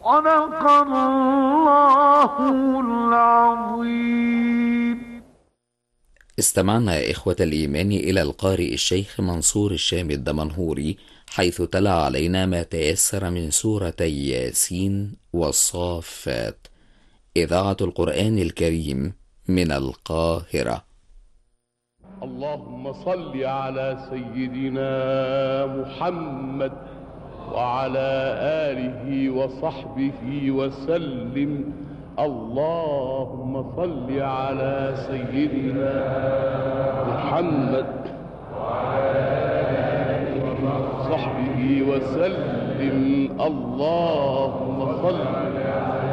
صدق الله العظيم. استمعنا يا إخوة الإيمان إلى القارئ الشيخ منصور الشامي الدمنهوري، حيث تلا علينا ما تيسر من سورتي ياسين والصافات. إذاعة القرآن الكريم من القاهرة. اللهم صل على سيدنا محمد وعلى آله وصحبه وسلم. اللهم صل على سيدنا محمد وعلى آله وصحبه وسلم. اللهم صل